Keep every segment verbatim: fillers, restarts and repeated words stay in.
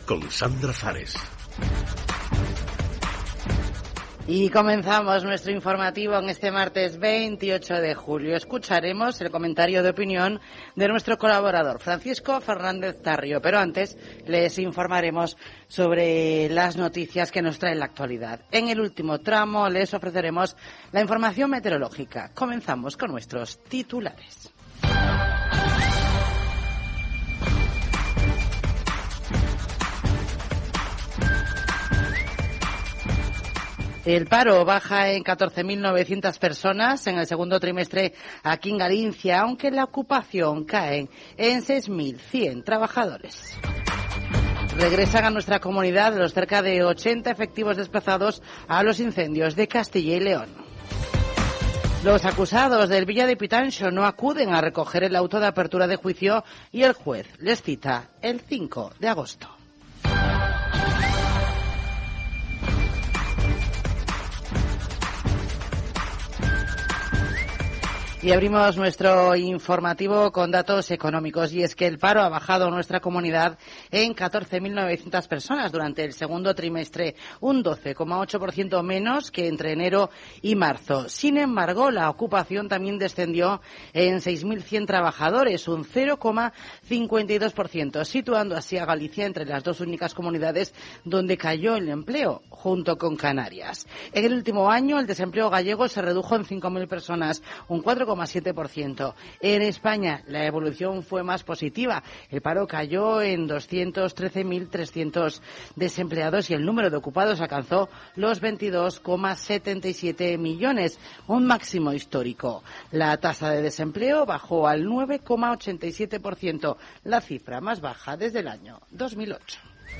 con Sandra Fares. Y comenzamos nuestro informativo en este martes veintiocho de julio. Escucharemos el comentario de opinión de nuestro colaborador Francisco Fernández Tarrio, pero antes les informaremos sobre las noticias que nos trae la actualidad. En el último tramo les ofreceremos la información meteorológica. Comenzamos con nuestros titulares. El paro baja en catorce mil novecientas personas en el segundo trimestre aquí en Galicia, aunque la ocupación cae en seis mil cien trabajadores. Regresan a nuestra comunidad los cerca de ochenta efectivos desplazados a los incendios de Castilla y León. Los acusados del Villa de Pitanxo no acuden a recoger el auto de apertura de juicio y el juez les cita el cinco de agosto. Y abrimos nuestro informativo con datos económicos, y es que el paro ha bajado en nuestra comunidad en catorce mil novecientas personas durante el segundo trimestre, un doce coma ocho por ciento menos que entre enero y marzo. Sin embargo, la ocupación también descendió en seis mil cien trabajadores, un cero coma cincuenta y dos por ciento, situando así a Galicia entre las dos únicas comunidades donde cayó el empleo, junto con Canarias. En el último año, el desempleo gallego se redujo en cinco mil personas, un cuatro coma siete por ciento. En España la evolución fue más positiva. El paro cayó en doscientos trece mil trescientos desempleados y el número de ocupados alcanzó los veintidós coma setenta y siete millones, un máximo histórico. La tasa de desempleo bajó al nueve coma ochenta y siete por ciento, la cifra más baja desde el año dos mil ocho.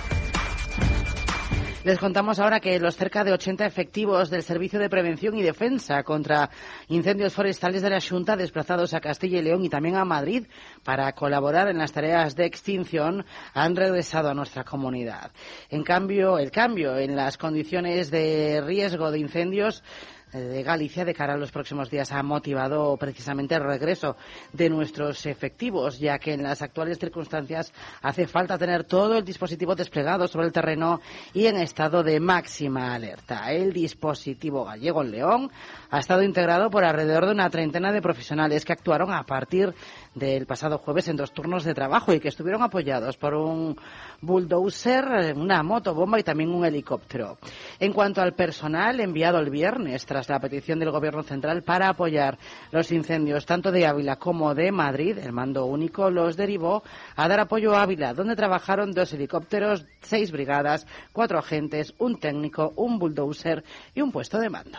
Les contamos ahora que los cerca de ochenta efectivos del Servicio de Prevención y Defensa contra Incendios Forestales de la Xunta, desplazados a Castilla y León y también a Madrid para colaborar en las tareas de extinción, han regresado a nuestra comunidad. En cambio, el cambio en las condiciones de riesgo de incendios de Galicia de cara a los próximos días ha motivado precisamente el regreso de nuestros efectivos, ya que en las actuales circunstancias hace falta tener todo el dispositivo desplegado sobre el terreno y en estado de máxima alerta. El dispositivo gallego en León ha estado integrado por alrededor de una treintena de profesionales que actuaron a partir del pasado jueves en dos turnos de trabajo y que estuvieron apoyados por un bulldozer, una motobomba y también un helicóptero. En cuanto al personal enviado el viernes tras la petición del Gobierno central para apoyar los incendios tanto de Ávila como de Madrid, el mando único los derivó a dar apoyo a Ávila, donde trabajaron dos helicópteros, seis brigadas, cuatro agentes, un técnico, un bulldozer y un puesto de mando.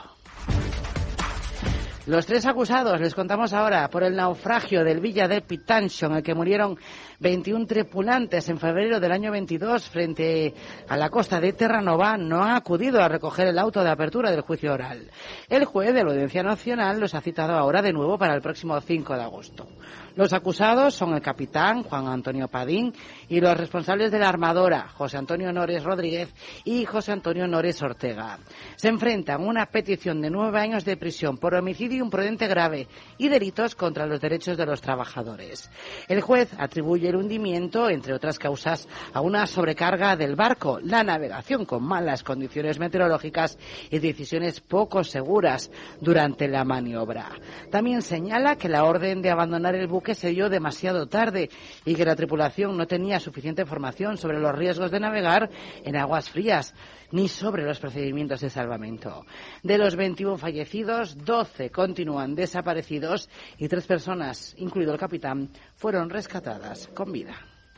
Los tres acusados, les contamos ahora, por el naufragio del Villa de Pitanxo, en el que murieron veintiún tripulantes en febrero del año veintidós frente a la costa de Terranova, no ha acudido a recoger el auto de apertura del juicio oral. El juez de la Audiencia Nacional los ha citado ahora de nuevo para el próximo cinco de agosto. Los acusados son el capitán Juan Antonio Padín y los responsables de la armadora, José Antonio Nores Rodríguez y José Antonio Nores Ortega. Se enfrentan a una petición de nueve años de prisión por homicidio imprudente grave y delitos contra los derechos de los trabajadores. El juez atribuye el hundimiento, entre otras causas, a una sobrecarga del barco, la navegación con malas condiciones meteorológicas y decisiones poco seguras durante la maniobra. También señala que la orden de abandonar el buque se dio demasiado tarde y que la tripulación no tenía suficiente información sobre los riesgos de navegar en aguas frías ni sobre los procedimientos de salvamento. De los veintiún fallecidos, doce continúan desaparecidos y tres personas, incluido el capitán, fueron rescatadas con vida.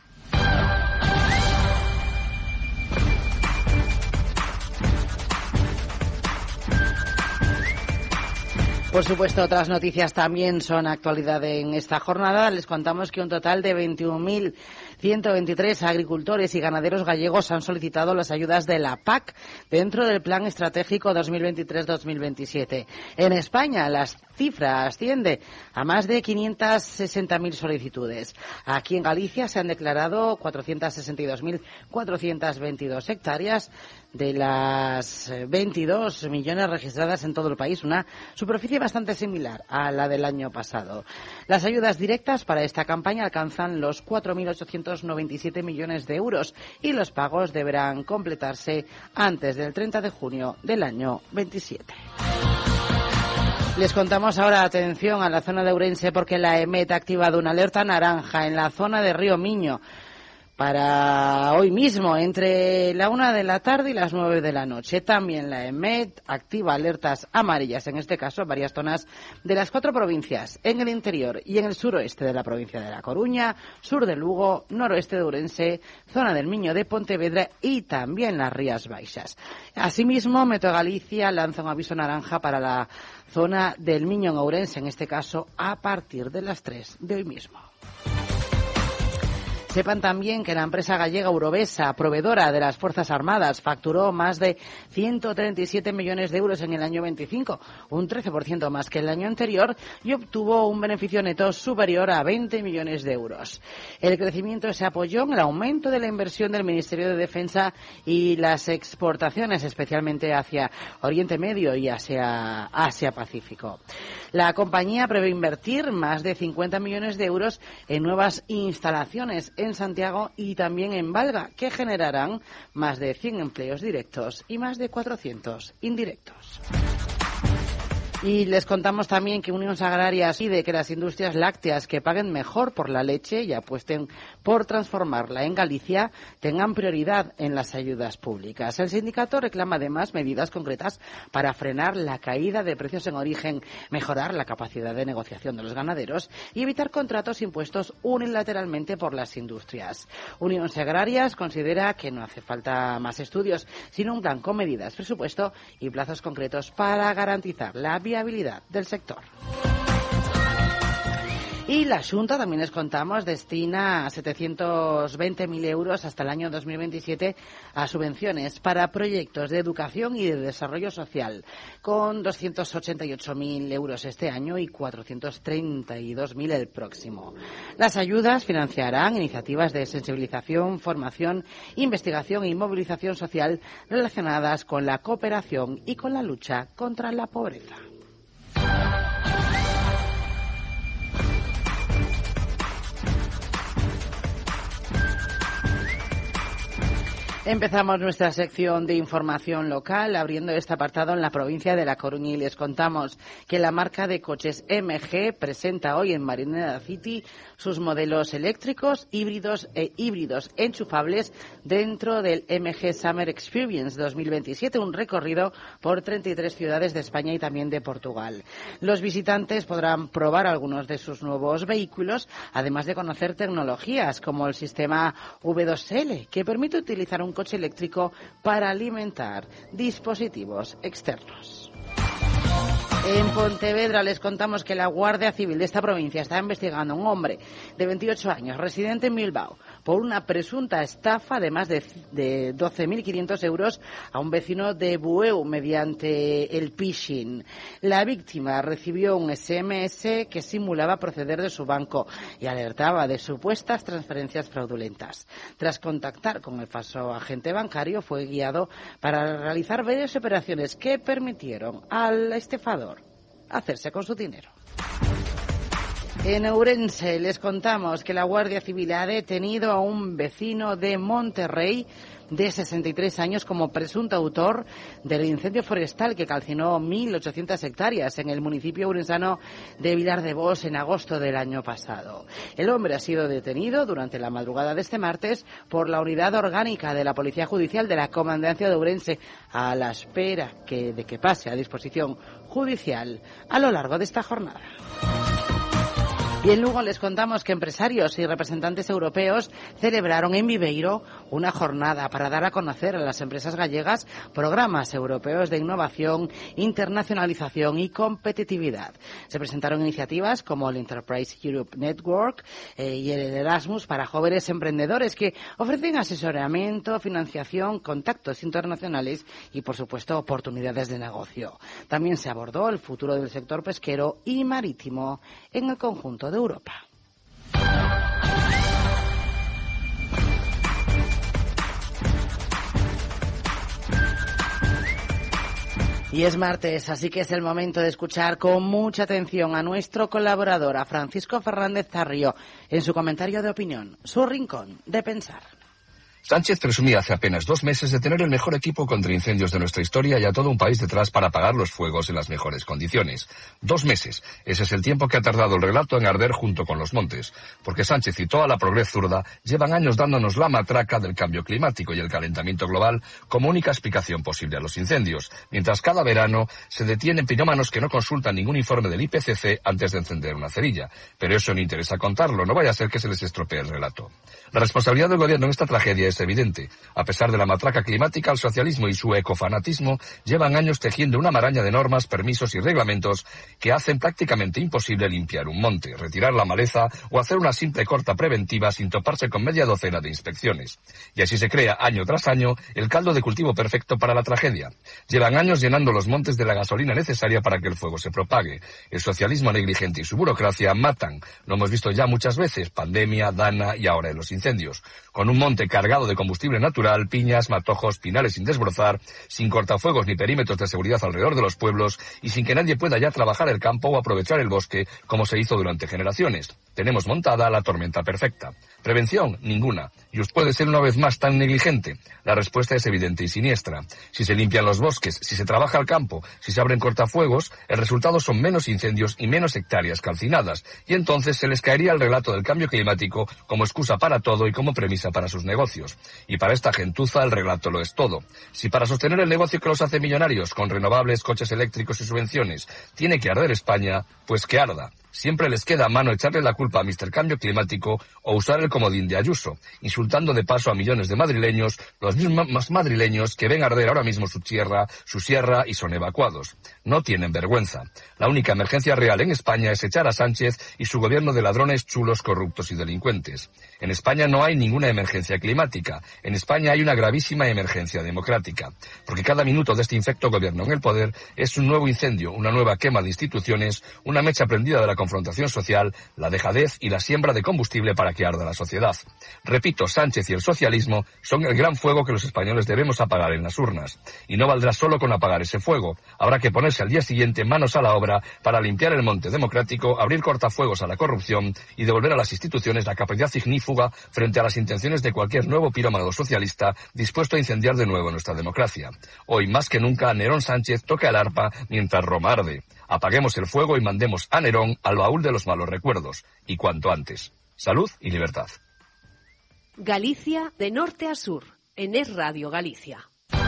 Por supuesto, otras noticias también son actualidad en esta jornada. Les contamos que un total de veintiún mil ciento veintitrés agricultores y ganaderos gallegos han solicitado las ayudas de la P A C dentro del Plan Estratégico dos mil veintitrés dos mil veintisiete. En España, la cifra asciende a más de quinientas sesenta mil solicitudes. Aquí en Galicia se han declarado cuatrocientas sesenta y dos mil cuatrocientas veintidós hectáreas de las veintidós millones registradas en todo el país, una superficie casi bastante similar a la del año pasado. Las ayudas directas para esta campaña alcanzan los cuatro mil ochocientos noventa y siete millones de euros y los pagos deberán completarse antes del treinta de junio del año veintisiete. Les contamos ahora, atención, a la zona de Ourense, porque la EMET ha activado una alerta naranja en la zona de Río Miño para hoy mismo, entre la una de la tarde y las nueve de la noche. También la EMET activa alertas amarillas, en este caso en varias zonas de las cuatro provincias, en el interior y en el suroeste de la provincia de La Coruña, sur de Lugo, noroeste de Ourense, zona del Miño de Pontevedra y también las Rías Baixas. Asimismo, Meteo Galicia lanza un aviso naranja para la zona del Miño en Ourense, en este caso a partir de las tres de hoy mismo. Sepan también que la empresa gallega Eurovesa, proveedora de las Fuerzas Armadas, facturó más de ciento treinta y siete millones de euros en el año veinticinco, un trece por ciento más que el año anterior, y obtuvo un beneficio neto superior a veinte millones de euros. El crecimiento se apoyó en el aumento de la inversión del Ministerio de Defensa y las exportaciones, especialmente hacia Oriente Medio y hacia Asia-Pacífico. La compañía prevé invertir más de cincuenta millones de euros en nuevas instalaciones en Santiago y también en Valga, que generarán más de cien empleos directos y más de cuatrocientos indirectos. Y les contamos también que Unión Agraria pide que las industrias lácteas que paguen mejor por la leche y apuesten por transformarla en Galicia tengan prioridad en las ayudas públicas. El sindicato reclama además medidas concretas para frenar la caída de precios en origen, mejorar la capacidad de negociación de los ganaderos y evitar contratos impuestos unilateralmente por las industrias. Unión Agrarias considera que no hace falta más estudios, sino un plan con medidas, presupuesto y plazos concretos para garantizar la viabilidad del sector. Y la Xunta, también les contamos, destina setecientos veinte mil euros hasta el año dos mil veintisiete a subvenciones para proyectos de educación y de desarrollo social, con doscientos ochenta y ocho mil euros este año y cuatrocientos treinta y dos mil el próximo. Las ayudas financiarán iniciativas de sensibilización, formación, investigación y movilización social relacionadas con la cooperación y con la lucha contra la pobreza. Empezamos nuestra sección de información local abriendo este apartado en la provincia de La Coruña y les contamos que la marca de coches M G presenta hoy en Marineda City sus modelos eléctricos, híbridos e híbridos enchufables dentro del M G Summer Experience dos mil veintisiete, un recorrido por treinta y tres ciudades de España y también de Portugal. Los visitantes podrán probar algunos de sus nuevos vehículos, además de conocer tecnologías como el sistema V dos L, que permite utilizar un coche eléctrico para alimentar dispositivos externos. En Pontevedra les contamos que la Guardia Civil de esta provincia está investigando a un hombre de veintiocho años, residente en Bilbao, por una presunta estafa de más de, de doce mil quinientos euros a un vecino de Bueu mediante el phishing. La víctima recibió un ese eme ese que simulaba proceder de su banco y alertaba de supuestas transferencias fraudulentas. Tras contactar con el falso agente bancario, fue guiado para realizar varias operaciones que permitieron al estafador hacerse con su dinero. En Ourense les contamos que la Guardia Civil ha detenido a un vecino de Monterrey de sesenta y tres años como presunto autor del incendio forestal que calcinó mil ochocientas hectáreas en el municipio ourensano de Vilar de Bos en agosto del año pasado. El hombre ha sido detenido durante la madrugada de este martes por la unidad orgánica de la Policía Judicial de la Comandancia de Ourense, a la espera que, de que pase a disposición judicial a lo largo de esta jornada. Y en Lugo les contamos que empresarios y representantes europeos celebraron en Viveiro una jornada para dar a conocer a las empresas gallegas programas europeos de innovación, internacionalización y competitividad. Se presentaron iniciativas como el Enterprise Europe Network eh, y el Erasmus para jóvenes emprendedores que ofrecen asesoramiento, financiación, contactos internacionales y, por supuesto, oportunidades de negocio. También se abordó el futuro del sector pesquero y marítimo en el conjunto de Europa. Y es martes, así que es el momento de escuchar con mucha atención a nuestro colaborador, a Francisco Fernández Tarrio, en su comentario de opinión, su rincón de pensar. Sánchez presumía hace apenas dos meses de tener el mejor equipo contra incendios de nuestra historia y a todo un país detrás para apagar los fuegos en las mejores condiciones. Dos meses. Ese es el tiempo que ha tardado el relato en arder junto con los montes. Porque Sánchez y toda la progres zurda llevan años dándonos la matraca del cambio climático y el calentamiento global como única explicación posible a los incendios, mientras cada verano se detienen pirómanos que no consultan ningún informe del I P C C antes de encender una cerilla. Pero eso no interesa contarlo, no vaya a ser que se les estropee el relato. La responsabilidad del gobierno en esta tragedia es evidente. A pesar de la matraca climática, el socialismo y su ecofanatismo llevan años tejiendo una maraña de normas, permisos y reglamentos que hacen prácticamente imposible limpiar un monte, retirar la maleza o hacer una simple corta preventiva sin toparse con media docena de inspecciones. Y así se crea, año tras año, el caldo de cultivo perfecto para la tragedia. Llevan años llenando los montes de la gasolina necesaria para que el fuego se propague. El socialismo negligente y su burocracia matan. Lo hemos visto ya muchas veces, pandemia, Dana y ahora en los incendios. Con un monte cargado de combustible natural, piñas, matojos, pinares sin desbrozar, sin cortafuegos ni perímetros de seguridad alrededor de los pueblos y sin que nadie pueda ya trabajar el campo o aprovechar el bosque como se hizo durante generaciones. Tenemos montada la tormenta perfecta. Prevención, ninguna. ¿Y usted puede ser una vez más tan negligente? La respuesta es evidente y siniestra. Si se limpian los bosques, si se trabaja el campo, si se abren cortafuegos, el resultado son menos incendios y menos hectáreas calcinadas. Y entonces se les caería el relato del cambio climático como excusa para todo y como premisa para sus negocios. Y para esta gentuza el relato lo es todo. Si para sostener el negocio que los hace millonarios con renovables, coches eléctricos y subvenciones tiene que arder España, pues que arda. Siempre les queda a mano echarle la culpa a mister Cambio Climático o usar el comodín de Ayuso, insultando de paso a millones de madrileños, los mismos madrileños que ven arder ahora mismo su tierra, su sierra y son evacuados. No tienen vergüenza. La única emergencia real en España es echar a Sánchez y su gobierno de ladrones, chulos, corruptos y delincuentes. En España no hay ninguna emergencia climática. En España hay una gravísima emergencia democrática. Porque cada minuto de este infecto gobierno en el poder es un nuevo incendio, una nueva quema de instituciones, una mecha prendida de la confrontación social, la dejadez y la siembra de combustible para que arda la sociedad. Repito, Sánchez y el socialismo son el gran fuego que los españoles debemos apagar en las urnas. Y no valdrá solo con apagar ese fuego. Habrá que ponerse al día siguiente manos a la obra para limpiar el monte democrático, abrir cortafuegos a la corrupción y devolver a las instituciones la capacidad ignífuga frente a las intenciones de cualquier nuevo pirómano socialista dispuesto a incendiar de nuevo nuestra democracia. Hoy, más que nunca, Nerón Sánchez toca el arpa mientras Roma arde. Apaguemos el fuego y mandemos a Nerón al baúl de los malos recuerdos, y cuanto antes. Salud y libertad. Galicia de norte a sur, en Es Radio Galicia.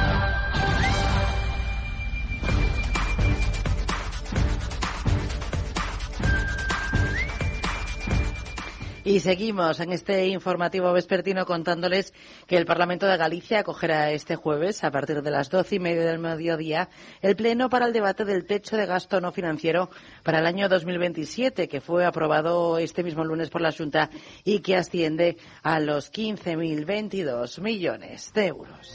Y seguimos en este informativo vespertino contándoles que el Parlamento de Galicia acogerá este jueves, a partir de las doce y media del mediodía, el pleno para el debate del techo de gasto no financiero para el año dos mil veintisiete, que fue aprobado este mismo lunes por la Xunta y que asciende a los quince mil veintidós millones de euros.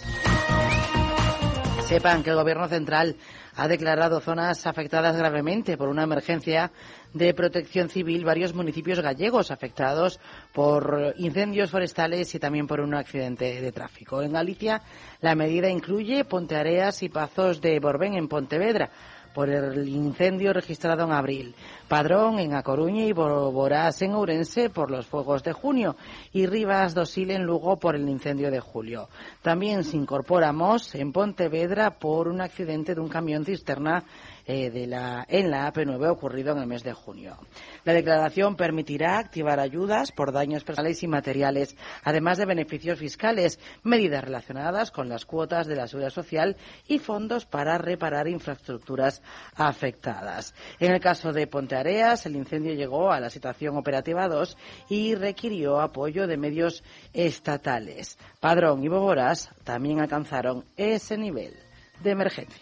Sepan que el Gobierno central ha declarado zonas afectadas gravemente por una emergencia de protección civil varios municipios gallegos afectados por incendios forestales y también por un accidente de tráfico. En Galicia, la medida incluye Ponteareas y Pazos de Borbén en Pontevedra por el incendio registrado en abril, Padrón en A Coruña y Borborás en Ourense por los fuegos de junio y Rivas do Sil en Lugo por el incendio de julio. También se incorpora Mos en Pontevedra por un accidente de un camión cisterna eh, de la, en la A P nueve ocurrido en el mes de junio. La declaración permitirá activar ayudas por daños personales y materiales, además de beneficios fiscales, medidas relacionadas con las cuotas de la Seguridad Social y fondos para reparar infraestructuras afectadas. En el caso de Ponteareas, el incendio llegó a la situación operativa dos y requirió apoyo de medios estatales. Padrón y Boborás también alcanzaron ese nivel de emergencia.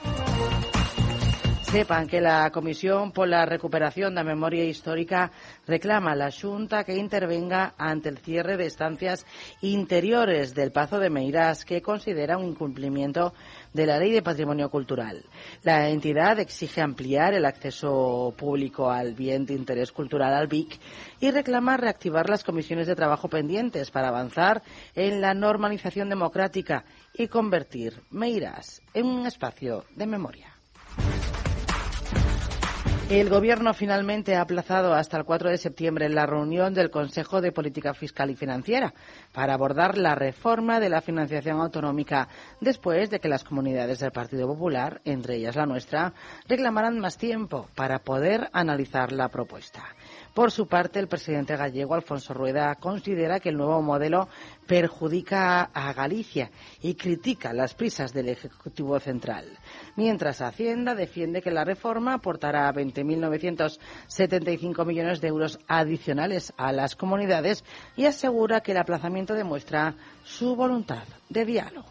Sepan que la Comisión por la Recuperación da Memoria Histórica reclama a la Xunta que intervenga ante el cierre de estancias interiores del Pazo de Meirás, que considera un incumplimiento de la Ley de Patrimonio Cultural. La entidad exige ampliar el acceso público al bien de interés cultural, al B I C, y reclama reactivar las comisiones de trabajo pendientes para avanzar en la normalización democrática y convertir Meirás en un espacio de memoria. El Gobierno finalmente ha aplazado hasta el cuatro de septiembre la reunión del Consejo de Política Fiscal y Financiera para abordar la reforma de la financiación autonómica, después de que las comunidades del Partido Popular, entre ellas la nuestra, reclamaran más tiempo para poder analizar la propuesta. Por su parte, el presidente gallego, Alfonso Rueda, considera que el nuevo modelo perjudica a Galicia y critica las prisas del Ejecutivo Central. Mientras Hacienda defiende que la reforma aportará veinte mil novecientos setenta y cinco millones de euros adicionales a las comunidades y asegura que el aplazamiento demuestra su voluntad de diálogo.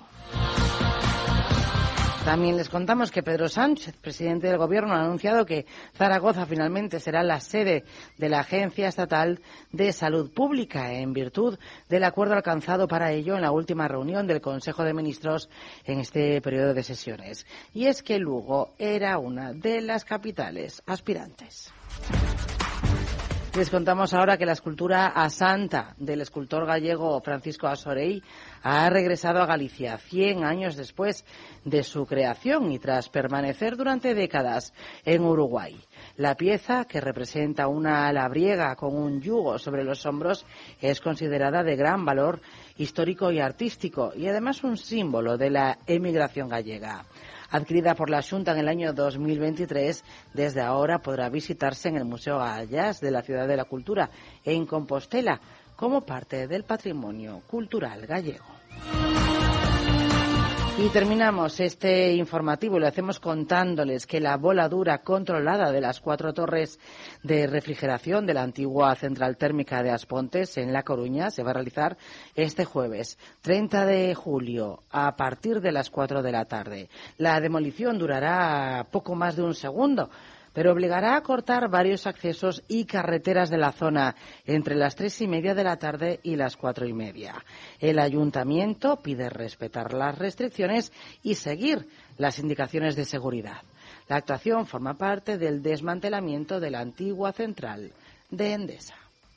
También les contamos que Pedro Sánchez, presidente del Gobierno, ha anunciado que Zaragoza finalmente será la sede de la Agencia Estatal de Salud Pública, en virtud del acuerdo alcanzado para ello en la última reunión del Consejo de Ministros en este periodo de sesiones. Y es que Lugo era una de las capitales aspirantes. Les contamos ahora que la escultura A Santa del escultor gallego Francisco Asorey ha regresado a Galicia cien años después de su creación y tras permanecer durante décadas en Uruguay. La pieza, que representa una labriega con un yugo sobre los hombros, es considerada de gran valor histórico y artístico y además un símbolo de la emigración gallega. Adquirida por la Xunta en el año dos mil veintitrés, desde ahora podrá visitarse en el Museo Gallás de la Ciudad de la Cultura en Compostela como parte del patrimonio cultural gallego. Y terminamos este informativo y lo hacemos contándoles que la voladura controlada de las cuatro torres de refrigeración de la antigua central térmica de Aspontes en La Coruña se va a realizar este jueves, treinta de julio, a partir de las cuatro de la tarde. La demolición durará poco más de un segundo, pero obligará a cortar varios accesos y carreteras de la zona entre las tres y media de la tarde y las cuatro y media. El ayuntamiento pide respetar las restricciones y seguir las indicaciones de seguridad. La actuación forma parte del desmantelamiento de la antigua central de Endesa.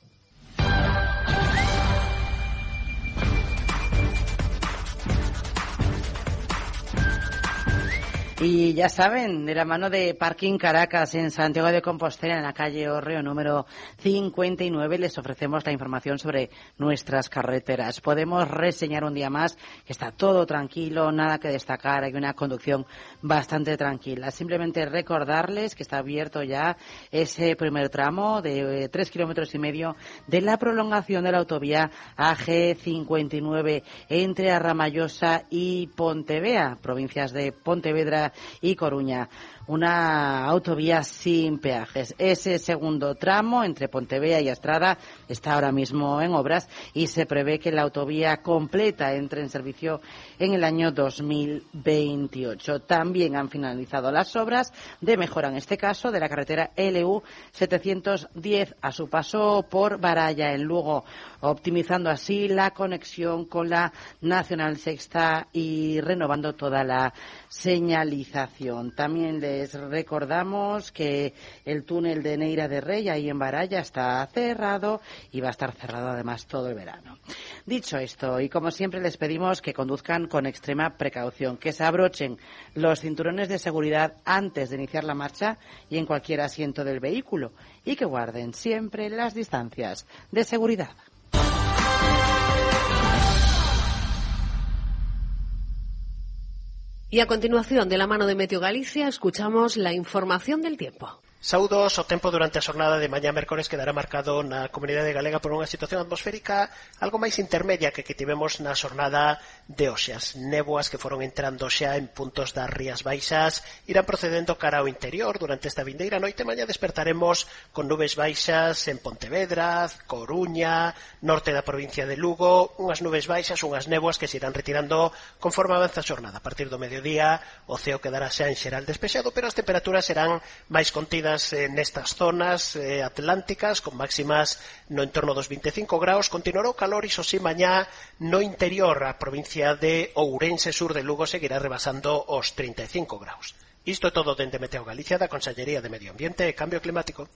Y ya saben, de la mano de Parking Caracas en Santiago de Compostela, en la calle Hórreo número cincuenta y nueve, les ofrecemos la información sobre nuestras carreteras. Podemos reseñar un día más que está todo tranquilo, nada que destacar, hay una conducción bastante tranquila. Simplemente recordarles que está abierto ya ese primer tramo de tres kilómetros y medio de la prolongación de la autovía A G cincuenta y nueve entre Arramallosa y Pontevea, provincias de Pontevedra y Coruña. Una autovía sin peajes. Ese segundo tramo entre Pontevea y Estrada está ahora mismo en obras y se prevé que la autovía completa entre en servicio en el año dos mil veintiocho. También han finalizado las obras de mejora, en este caso, de la carretera L U setecientos diez a su paso por Baralla, en Lugo, optimizando así la conexión con la Nacional Sexta y renovando toda la señalización. También les recordamos que el túnel de Neira de Rey, ahí en Baralla, está cerrado y va a estar cerrado además todo el verano. Dicho esto, y como siempre les pedimos que conduzcan con extrema precaución, que se abrochen los cinturones de seguridad antes de iniciar la marcha y en cualquier asiento del vehículo y que guarden siempre las distancias de seguridad. Y a continuación, de la mano de Meteo Galicia, escuchamos la información del tiempo. Saúdos, o tempo durante a xornada de mañá mércores quedará marcado na comunidade galega por unha situación atmosférica algo máis intermedia que que tivemos na xornada de hoxe. As néboas que foron entrando xa en puntos das Rías Baixas irán procedendo cara ao interior. Durante esta vindeira noite mañá despertaremos con nubes baixas en Pontevedra, Coruña, norte da provincia de Lugo, unhas nubes baixas, unhas néboas que se irán retirando conforme avanza a xornada. A partir do mediodía o ceo quedará xa en xeral despexado, pero as temperaturas serán máis contidas nestas zonas eh, atlánticas, con máximas no entorno dos vinte e cinco graus. Continuará o calor, iso sí, mañá no interior, a provincia de Ourense, sur de Lugo, seguirá rebasando os trinta e cinco graus. Isto é todo dende Meteo Galicia, da Consellería de Medio Ambiente e Cambio Climático.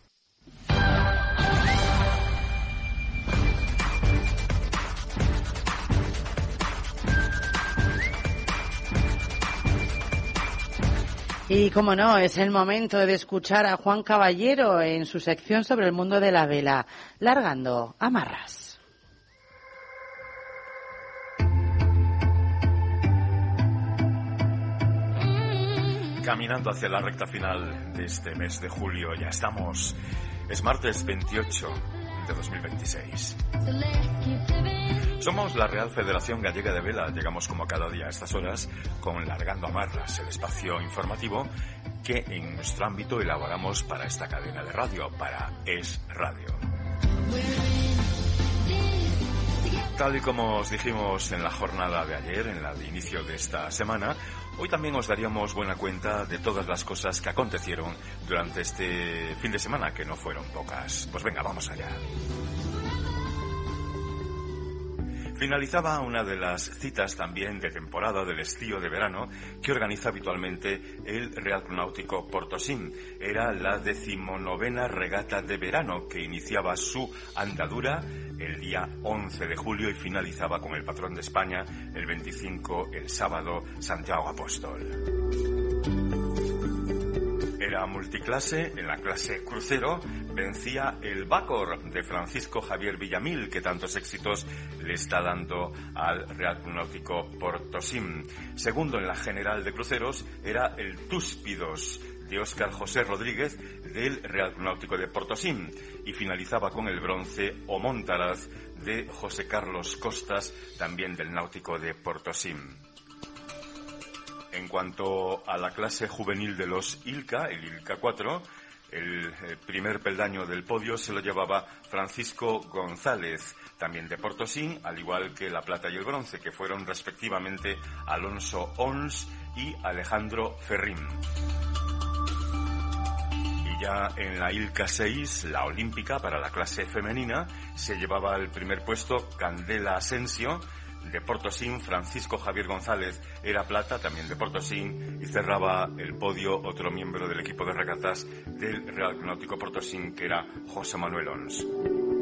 Y como no, es el momento de escuchar a Juan Caballero en su sección sobre el mundo de la vela, Largando Amarras. Caminando hacia la recta final de este mes de julio, ya estamos. Es martes veintiocho de dos mil veintiséis. Somos la Real Federación Gallega de Vela. Llegamos como cada día a estas horas con Largando Amarras, el espacio informativo que en nuestro ámbito elaboramos para esta cadena de radio, para Es Radio. Tal y como os dijimos en la jornada de ayer, en la de inicio de esta semana, hoy también os daríamos buena cuenta de todas las cosas que acontecieron durante este fin de semana, que no fueron pocas. Pues venga, vamos allá. Finalizaba una de las citas también de temporada del estío de verano que organiza habitualmente el Real Club Náutico Portosín. Era la decimonovena regata de verano que iniciaba su andadura el día once de julio y finalizaba con el patrón de España el veinticinco, el sábado, Santiago Apóstol. Era multiclase. En la clase crucero vencía el Bacor de Francisco Javier Villamil, que tantos éxitos le está dando al Real Club Náutico Portosín. Segundo en la general de cruceros era el Túspidos de Óscar José Rodríguez del Real Club Náutico de Portosín, y finalizaba con el bronce O Montaraz de José Carlos Costas, también del Náutico de Portosín. En cuanto a la clase juvenil de los Ilca, el Ilca cuatro, el primer peldaño del podio se lo llevaba Francisco González, también de Portosín, al igual que la plata y el bronce, que fueron respectivamente Alonso Ons y Alejandro Ferrín. Y ya en la Ilca seis, la olímpica, para la clase femenina, se llevaba el primer puesto Candela Asensio, de Portosín. Francisco Javier González era plata, también de Portosín, y cerraba el podio otro miembro del equipo de regatas del Real Club Náutico Portosín, que era José Manuel Ons.